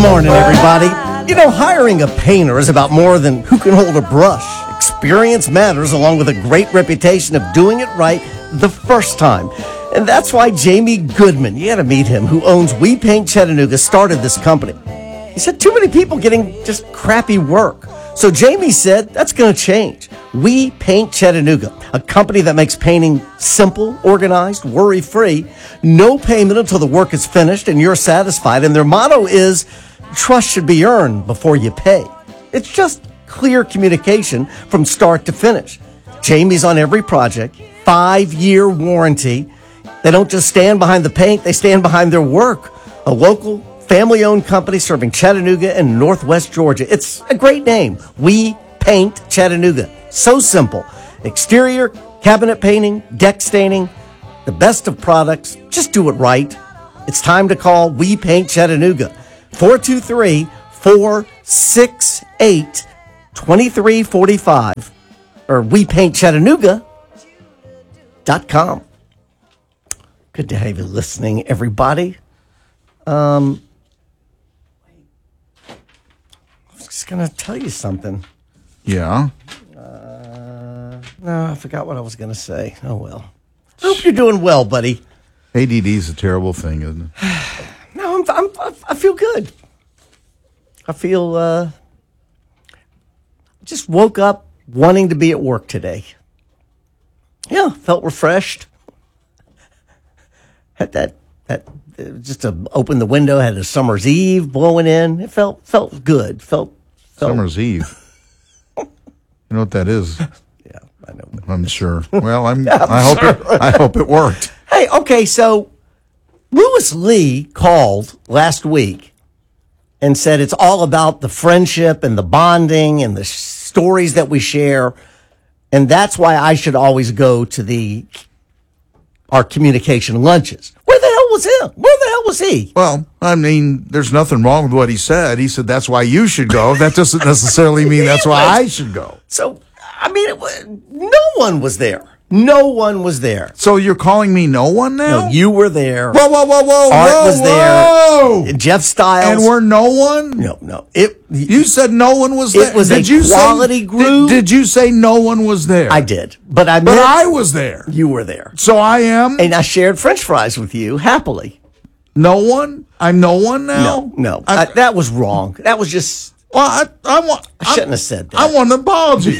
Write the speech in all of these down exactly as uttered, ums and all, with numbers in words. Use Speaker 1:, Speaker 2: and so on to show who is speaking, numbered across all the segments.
Speaker 1: morning, everybody. You know, hiring a painter is about more than who can hold a brush. Experience matters, along with a great reputation of doing it right the first time. And that's why Jamie Goodman, you got to meet him, who owns We Paint Chattanooga, started this company. He said too many people getting just crappy work. So Jamie said that's going to change. We Paint Chattanooga, a company that makes painting simple, organized, worry-free, no payment until the work is finished and you're satisfied. And their motto is, trust should be earned before you pay. It's just clear communication from start to finish. Jamie's on every project, five-year warranty. They don't just stand behind the paint, they stand behind their work. A local, family-owned company serving Chattanooga and Northwest Georgia. It's a great name. We Paint Chattanooga. So simple. Exterior, cabinet painting, deck staining, the best of products. Just do it right. It's time to call We Paint Chattanooga. four two three, four six eight, two three four five or we paint chattanooga dot com. Good to have you listening, everybody. Um, I was just going to tell you something.
Speaker 2: Yeah?
Speaker 1: Uh, no, I forgot what I was going to say. Oh, well. I hope you're doing well, buddy.
Speaker 2: A D D is a terrible thing, isn't it?
Speaker 1: No, I'm, I'm, I feel good. I feel, uh, just woke up wanting to be at work today. Yeah, felt refreshed. Had that, that, uh, just to open the window, had a summer's eve blowing in. It felt, felt good. Felt, felt
Speaker 2: Summer's Eve. You know what that is?
Speaker 1: Yeah, I know.
Speaker 2: I'm sure. Well, I'm,
Speaker 1: Yeah, I'm
Speaker 2: I hope
Speaker 1: sure.
Speaker 2: it, I hope it worked.
Speaker 1: Hey, okay, so Lewis Lee called last week and said it's all about the friendship and the bonding and the sh- stories that we share, and that's why I should always go to the our communication lunches. Where the hell was him? Where the hell was he?
Speaker 2: Well, I mean, there's nothing wrong with what he said. He said that's why you should go. That doesn't necessarily mean that's why I should go.
Speaker 1: So, I mean, it was, no one was there. No one was there.
Speaker 2: So you're calling me no one now?
Speaker 1: No, you were there.
Speaker 2: Whoa, whoa, whoa, whoa,
Speaker 1: Art
Speaker 2: whoa,
Speaker 1: was
Speaker 2: whoa.
Speaker 1: there. Jeff Styles.
Speaker 2: And we're no one?
Speaker 1: No, no. It.
Speaker 2: You said no one was there.
Speaker 1: It was
Speaker 2: did
Speaker 1: a
Speaker 2: you
Speaker 1: quality
Speaker 2: say,
Speaker 1: group.
Speaker 2: Did, did you say no one was there?
Speaker 1: I did, but I.
Speaker 2: But
Speaker 1: meant
Speaker 2: I was there.
Speaker 1: You were there,
Speaker 2: So I am
Speaker 1: and I shared French fries with you happily.
Speaker 2: no one? I'm no one now?
Speaker 1: No, no,
Speaker 2: I,
Speaker 1: I, that was wrong. That was just.
Speaker 2: well, I, I, want,
Speaker 1: I shouldn't have said that.
Speaker 2: I want an apology.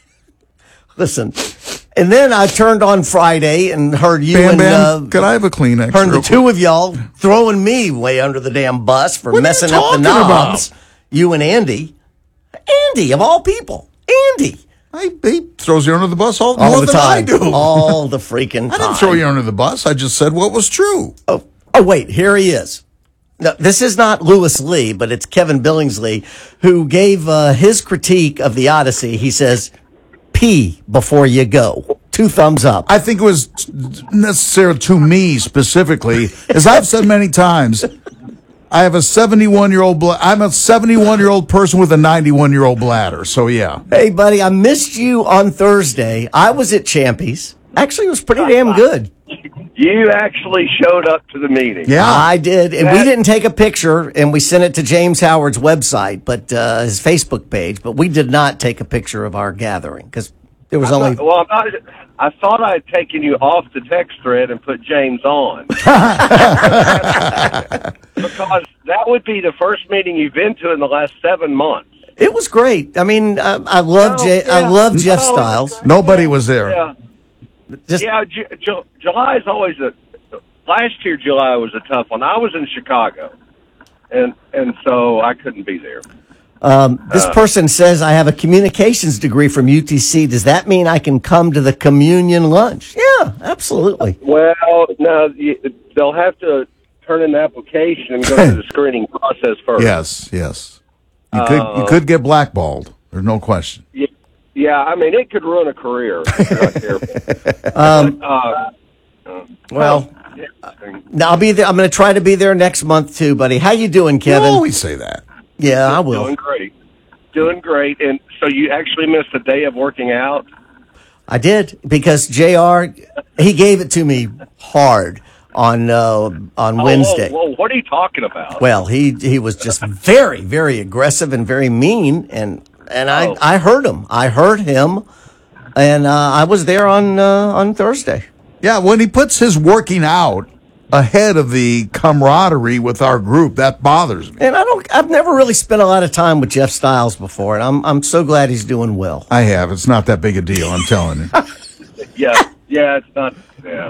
Speaker 1: Listen, and then I turned on Friday and heard you
Speaker 2: Bam,
Speaker 1: and
Speaker 2: Bam,
Speaker 1: uh,
Speaker 2: could I have a Kleenex?
Speaker 1: heard the
Speaker 2: real
Speaker 1: two of y'all throwing me way under the damn bus for
Speaker 2: What are you
Speaker 1: messing up the
Speaker 2: talking
Speaker 1: knobs. You and Andy, Andy of all people, Andy.
Speaker 2: I, he throws you under the bus all,
Speaker 1: All
Speaker 2: more
Speaker 1: the
Speaker 2: than
Speaker 1: time.
Speaker 2: I do.
Speaker 1: All the freaking time.
Speaker 2: I didn't throw you under the bus. I just said what was true.
Speaker 1: Oh, oh, wait, here he is. No, this is not Lewis Lee, but it's Kevin Billingsley, who gave uh, his critique of the Odyssey. He says, pee before you go. Two thumbs up.
Speaker 2: I think it was necessary to me specifically, as I've said many times. I have a seventy-one-year-old. Bla- I'm a seventy-one-year-old person with a ninety-one-year-old bladder. So yeah.
Speaker 1: Hey, buddy, I missed you on Thursday. I was at Champy's. Actually, it was pretty damn good.
Speaker 3: You actually showed up to the meeting.
Speaker 2: Yeah.
Speaker 1: I did, and we
Speaker 3: That-
Speaker 1: didn't take a picture, and we sent it to James Howard's website, but uh, his Facebook page. But we did not take a picture of our gathering because there was only.
Speaker 3: Well, I'm not, I thought I had taken you off the text thread and put James on. Because that would be the first meeting you've been to in the last seven months.
Speaker 1: It was great. I mean, I, I love
Speaker 3: Oh,
Speaker 1: J- I
Speaker 3: yeah.
Speaker 1: love Jeff
Speaker 3: Oh,
Speaker 1: Styles.
Speaker 2: Nobody was there.
Speaker 3: Yeah,
Speaker 1: Just,
Speaker 3: yeah. Ju- Ju- July is always a. Last year, July was a tough one. I was in Chicago, and and so I couldn't be there.
Speaker 1: Um, this person says I have a communications degree from U T C. Does that mean I can come to the communion lunch? Yeah, absolutely.
Speaker 3: Well, no, you, they'll have to turn in the application and go through the screening process first.
Speaker 2: Yes, yes. You could you could get blackballed. There's no question.
Speaker 3: Yeah, yeah, I mean, it could ruin a career if you're not careful.
Speaker 1: Um,
Speaker 3: uh, uh,
Speaker 1: well, now I'll be there. I'm going to try to be there next month too, buddy. How you doing,
Speaker 2: You
Speaker 1: Kevin?
Speaker 2: always say that.
Speaker 1: Yeah, I will.
Speaker 3: Doing great. Doing great. And so you actually missed a day of working out?
Speaker 1: I did because J R he gave it to me hard on uh, on
Speaker 3: Oh,
Speaker 1: Wednesday.
Speaker 3: Whoa, whoa, what are you talking about?
Speaker 1: Well, he he was just very, very aggressive and very mean, and and I,
Speaker 3: Oh.
Speaker 1: I heard him. I heard him, and uh, I was there on uh, on Thursday.
Speaker 2: Yeah, when he puts his working out ahead of the camaraderie with our group, that bothers me.
Speaker 1: And I don't. I've never really spent a lot of time with Jeff Styles before, and I'm I'm so glad he's doing well.
Speaker 2: I have. It's not that big a deal, I'm telling you.
Speaker 3: Yeah, yeah, it's not. Yeah,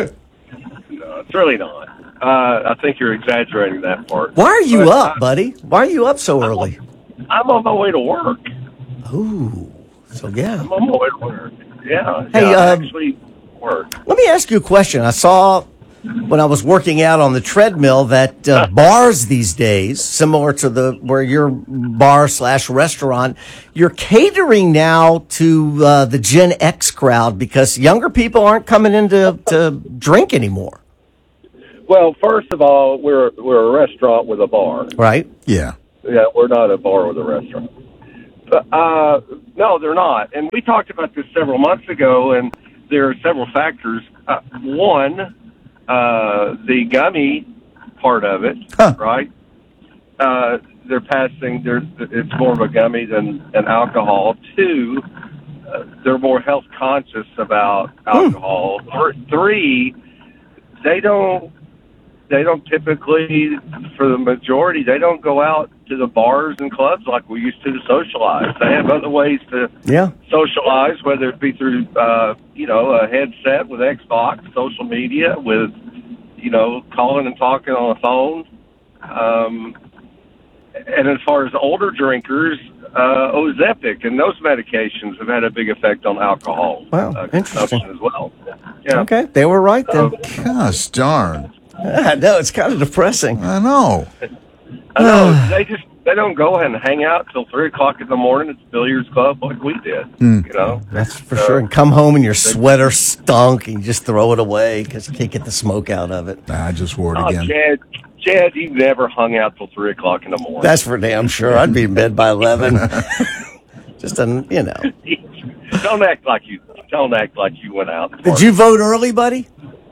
Speaker 3: no, it's really not. Uh, I think you're exaggerating that part.
Speaker 1: Why are you
Speaker 3: But
Speaker 1: up,
Speaker 3: I-
Speaker 1: buddy? Why are you up so early?
Speaker 3: I'm on my way to work.
Speaker 1: Ooh, so yeah.
Speaker 3: I'm on my way to work. Yeah.
Speaker 1: Hey,
Speaker 3: yeah, I
Speaker 1: um,
Speaker 3: actually work.
Speaker 1: Let me ask you a question. I saw when I was working out on the treadmill that uh, bars these days, similar to the where your bar slash restaurant, you're catering now to uh, the Gen X crowd because younger people aren't coming in to, to drink anymore,
Speaker 3: Well, first of all, we're we're a restaurant with a bar.
Speaker 1: right?
Speaker 2: Yeah.
Speaker 3: Yeah, we're not a bar with a restaurant. But, uh, no, they're not. And we talked about this several months ago, and there are several factors. Uh, one, uh, the gummy part of it,
Speaker 2: Huh.
Speaker 3: right? Uh, they're passing. They're, it's more of a gummy than an alcohol. Two, uh, they're more health conscious about alcohol. Or three, they don't. They don't typically, for the majority, they don't go out to the bars and clubs like we used to to socialize. They have other ways to
Speaker 1: Yeah.
Speaker 3: socialize, whether it be through, uh, you know, a headset with Xbox, social media, with, you know, calling and talking on the phone. Um, and as far as older drinkers, uh, Ozempic and those medications have had a big effect on alcohol
Speaker 1: Wow,
Speaker 3: uh,
Speaker 1: interesting.
Speaker 3: consumption as well. Yeah.
Speaker 1: Okay, they were right then.
Speaker 2: Gosh darn.
Speaker 1: Yeah, no, it's kind of depressing.
Speaker 2: I know.
Speaker 3: I know they just they don't go and hang out till three o'clock in the morning at the billiards club like we did. You know,
Speaker 1: That's for sure. And come home and your sweater stunk and you just throw it away because you can't get the smoke out of it.
Speaker 2: Nah, I just wore it
Speaker 3: oh,
Speaker 2: again.
Speaker 3: Chad, Chad, you never hung out till three o'clock in the morning.
Speaker 1: That's for damn sure. I'd be in bed by eleven. Just a, you know.
Speaker 3: don't act like you don't act like you went out.
Speaker 1: Did you vote early, buddy?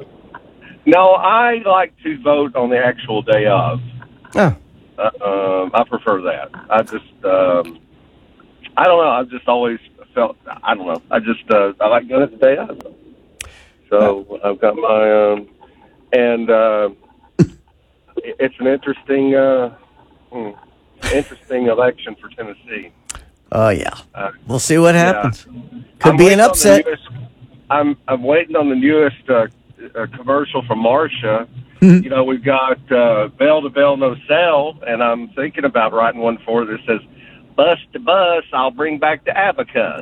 Speaker 3: No, I like to vote on the actual day of.
Speaker 1: Oh,
Speaker 3: Uh, um, I prefer that. I just, um, I don't know. I've just always felt, I don't know. I just, uh, I like doing it the day of. So I've got my, um, and uh, it- it's an interesting, uh, hmm, interesting election for Tennessee.
Speaker 1: oh yeah.
Speaker 3: Uh,
Speaker 1: We'll see what happens. Could
Speaker 3: I'm
Speaker 1: be
Speaker 3: waiting
Speaker 1: an
Speaker 3: on the
Speaker 1: upset.
Speaker 3: newest- I'm I'm waiting on the newest uh, uh, commercial from Marcia. You know, we've got uh, bell to bell, no sell, and I'm thinking about writing one for her that says, "Bus to bus, I'll bring back the abacus."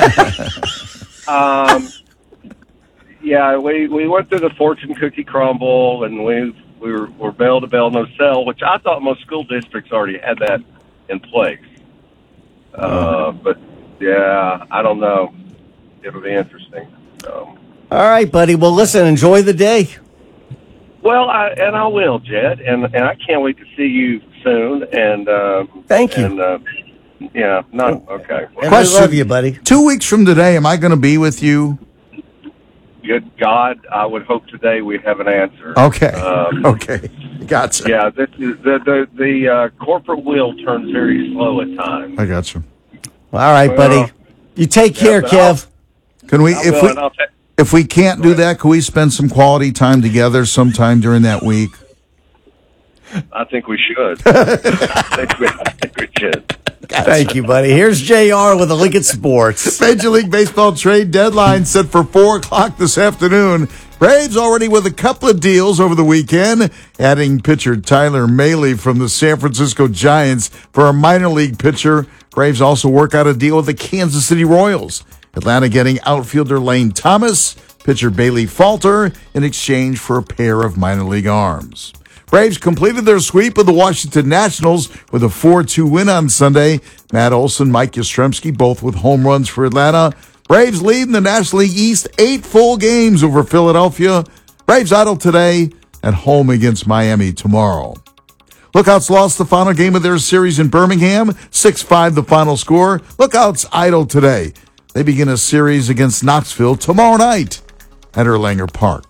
Speaker 3: um, yeah, we we went through the fortune cookie crumble, and we we were, were bell to bell, no sell, which I thought most school districts already had that in place. Uh, but yeah, I don't know. It'll be interesting. So.
Speaker 1: All right, buddy. Well, listen, enjoy the day.
Speaker 3: Well, I, and I will, Jed, and and I can't wait to see you soon. And um,
Speaker 1: Thank you.
Speaker 3: And uh, yeah, no, okay. Well,
Speaker 1: And
Speaker 2: Question.
Speaker 1: I love you, buddy.
Speaker 2: Two weeks from today, am I going to be with you?
Speaker 3: good God, I would hope today we have an answer.
Speaker 2: Okay.
Speaker 3: Um,
Speaker 2: Okay. Gotcha.
Speaker 3: Yeah, this is, the the the uh, corporate wheel turns very slow at times.
Speaker 2: I got you.
Speaker 1: All right,
Speaker 3: Well,
Speaker 1: buddy. You take care,
Speaker 3: but I'll-
Speaker 1: Kev.
Speaker 2: Can we,
Speaker 3: I
Speaker 2: if
Speaker 3: will,
Speaker 2: we,
Speaker 3: and I'll ta-
Speaker 2: if we can't do that, can we spend some quality time together sometime during that week?
Speaker 3: I think we should. I think we, I think we should.
Speaker 1: Thank you, buddy. Here's J R with the Lincoln Sports.
Speaker 2: Major League Baseball trade deadline set for four o'clock this afternoon. Braves already with a couple of deals over the weekend, adding pitcher Tyler Mahle from the San Francisco Giants for a minor league pitcher. Braves also work out a deal with the Kansas City Royals. Atlanta getting outfielder Lane Thomas, pitcher Bailey Falter in exchange for a pair of minor league arms. Braves completed their sweep of the Washington Nationals with a four two win on Sunday. Matt Olson, Mike Yastrzemski, both with home runs for Atlanta. Braves lead in the National League East eight full games over Philadelphia. Braves idle today at home against Miami tomorrow. Lookouts lost the final game of their series in Birmingham, six five the final score. Lookouts idle today. They begin a series against Knoxville tomorrow night at Erlanger Park.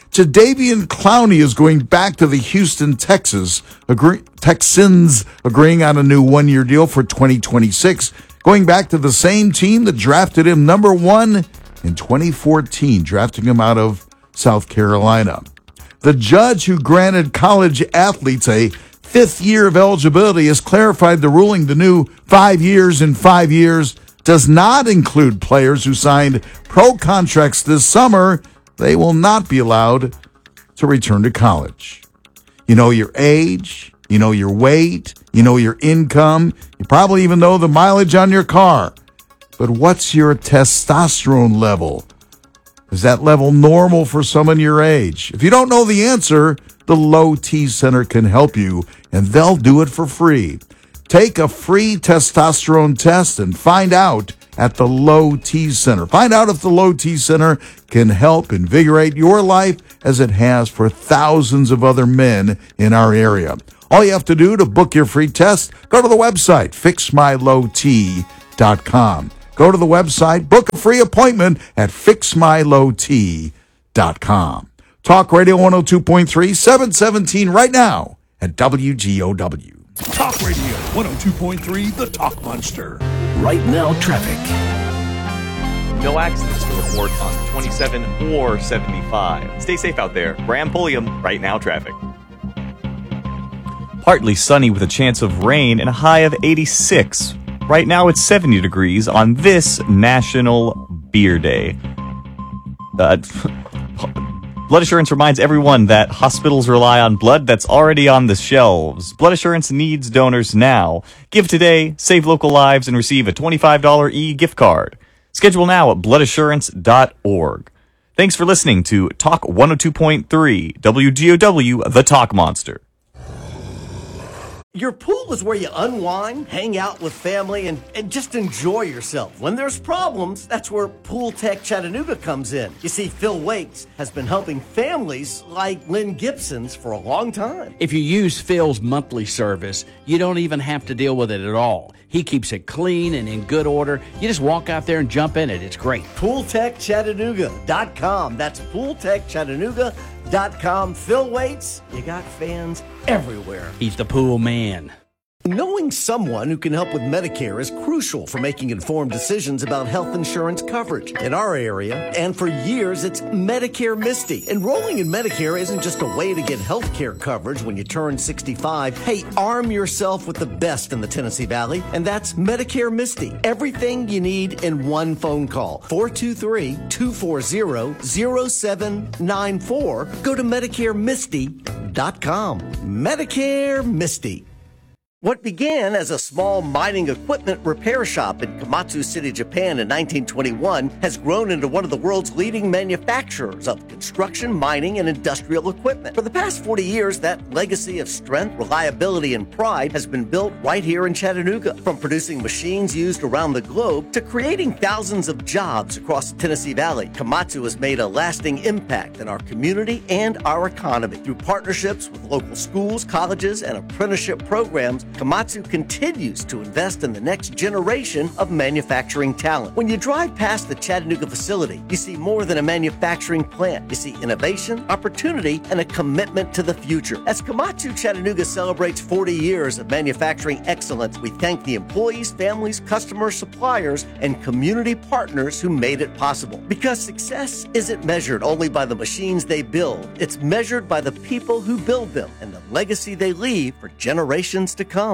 Speaker 2: Jadeveon Clowney is going back to the Houston, Texas, agree, Texans, agreeing on a new one-year deal for twenty twenty-six, going back to the same team that drafted him number one in twenty fourteen, drafting him out of South Carolina. The judge who granted college athletes a fifth year of eligibility has clarified the ruling. The new five years in five years does not include players who signed pro contracts this summer. They will not be allowed to return to college. You know your age, you know your weight, you know your income, you probably even know the mileage on your car. But what's your testosterone level? Is that level normal for someone your age? If you don't know the answer, the Low T Center can help you, and they'll do it for free. Take a free testosterone test and find out at the Low T Center. Find out if the Low T Center can help invigorate your life as it has for thousands of other men in our area. All you have to do to book your free test, go to the website, fix my low t dot com. Go to the website, book a free appointment at fix my low t dot com. Talk Radio one oh two point three, seven seventeen right now at W G O W.
Speaker 4: Talk Radio one oh two point three, The Talk Monster.
Speaker 5: Right now, traffic.
Speaker 6: No accidents to report on twenty-seven or seventy-five. Stay safe out there. Graham Pulliam, Right Now Traffic. Partly sunny with a chance of rain and a high of eighty-six. Right now it's seventy degrees on this National Beer Day. Uh, Blood Assurance reminds everyone that hospitals rely on blood that's already on the shelves. Blood Assurance needs donors now. Give today, save local lives, and receive a twenty-five dollars e-gift card. Schedule now at blood assurance dot org. Thanks for listening to Talk one oh two point three, W G O W, The Talk Monster.
Speaker 1: Your pool is where you unwind, hang out with family, and, and just enjoy yourself. When there's problems, that's where Pool Tech Chattanooga comes in. You see, Phil Wakes has been helping families like Lynn Gibson's for a long time.
Speaker 5: If you use Phil's monthly service, you don't even have to deal with it at all. He keeps it clean and in good order. You just walk out there and jump in it. It's great.
Speaker 1: pool tech chattanooga dot com. That's pool tech chattanooga dot com. Phil Waits, you got fans everywhere.
Speaker 5: He's the pool man.
Speaker 1: Knowing someone who can help with Medicare is crucial for making informed decisions about health insurance coverage. In our area, and for years, it's Medicare Misty. Enrolling in Medicare isn't just a way to get health care coverage when you turn sixty-five. Hey, arm yourself with the best in the Tennessee Valley, and that's Medicare Misty. Everything you need in one phone call. four two three, two four zero, zero seven nine four. Go to medicare misty dot com. Medicare Misty. What began as a small mining equipment repair shop in Komatsu City, Japan in nineteen twenty-one has grown into one of the world's leading manufacturers of construction, mining, and industrial equipment. For the past forty years, that legacy of strength, reliability, and pride has been built right here in Chattanooga. From producing machines used around the globe to creating thousands of jobs across the Tennessee Valley, Komatsu has made a lasting impact in our community and our economy. Through partnerships with local schools, colleges, and apprenticeship programs, Komatsu continues to invest in the next generation of manufacturing talent. When you drive past the Chattanooga facility, you see more than a manufacturing plant. You see innovation, opportunity, and a commitment to the future. As Komatsu Chattanooga celebrates forty years of manufacturing excellence, we thank the employees, families, customers, suppliers, and community partners who made it possible. Because success isn't measured only by the machines they build, it's measured by the people who build them and the legacy they leave for generations to come.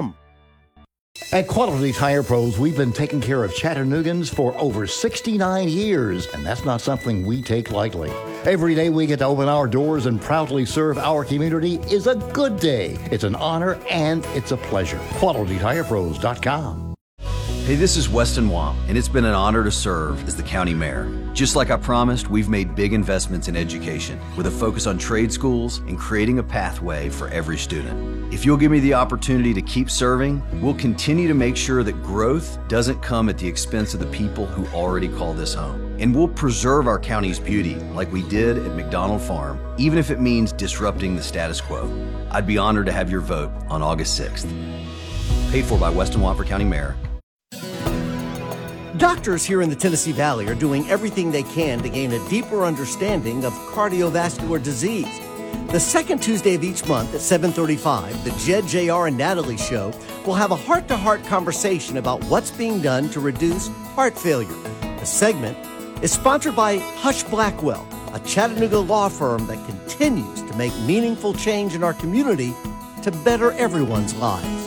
Speaker 7: At Quality Tire Pros, we've been taking care of Chattanoogans for over sixty-nine years, and that's not something we take lightly. Every day we get to open our doors and proudly serve our community is a good day. It's an honor and it's a pleasure. quality tire pros dot com.
Speaker 8: Hey, this is Weston Wong, and it's been an honor to serve as the county mayor. Just like I promised, we've made big investments in education with a focus on trade schools and creating a pathway for every student. If you'll give me the opportunity to keep serving, we'll continue to make sure that growth doesn't come at the expense of the people who already call this home. And we'll preserve our county's beauty like we did at McDonald Farm, even if it means disrupting the status quo. I'd be honored to have your vote on August sixth. Paid for by Weston Wong for County Mayor.
Speaker 1: Doctors here in the Tennessee Valley are doing everything they can to gain a deeper understanding of cardiovascular disease. The second Tuesday of each month at seven thirty-five, the Jed, J R, and Natalie Show will have a heart-to-heart conversation about what's being done to reduce heart failure. The segment is sponsored by Hush Blackwell, a Chattanooga law firm that continues to make meaningful change in our community to better everyone's lives.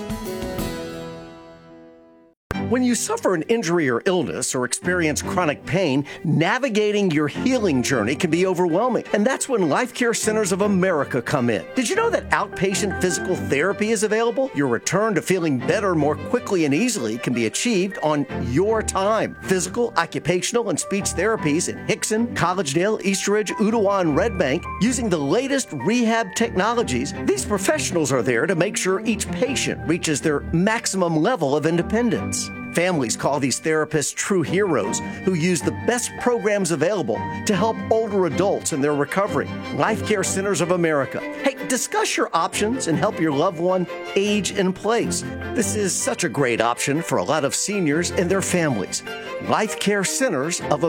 Speaker 1: When you suffer an injury or illness or experience chronic pain, navigating your healing journey can be overwhelming. And that's when Life Care Centers of America come in. Did you know that outpatient physical therapy is available? Your return to feeling better more quickly and easily can be achieved on your time. Physical, occupational, and speech therapies in Hickson, Collegedale, Eastridge, Ooltewah, and Red Bank using the latest rehab technologies. These professionals are there to make sure each patient reaches their maximum level of independence. Families call these therapists true heroes who use the best programs available to help older adults in their recovery. Life Care Centers of America. Hey, discuss your options and help your loved one age in place. This is such a great option for a lot of seniors and their families. Life Care Centers of America.